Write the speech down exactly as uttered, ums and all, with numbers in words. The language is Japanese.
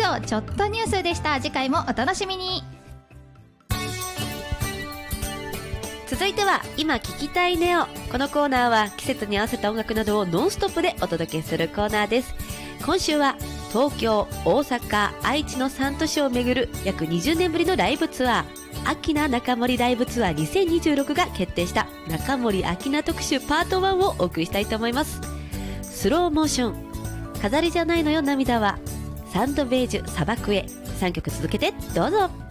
上ちょっとニュースでした。次回もお楽しみに。 続いては今聞きたいネオ。このコーナーは季節に合わせた音楽などをノンストップでお届けするコーナーです。今週は東京、大阪、愛知のさん都市を巡る約にじゅうねんぶりのライブツアー、アキナ中森ライブツアーにせんにじゅうろくが決定した中森アキナ特集パートワンをお送りしたいと思います。スローモーション、飾りじゃないのよ涙は、サンドベージュ砂漠へ、さんきょく続けてどうぞ。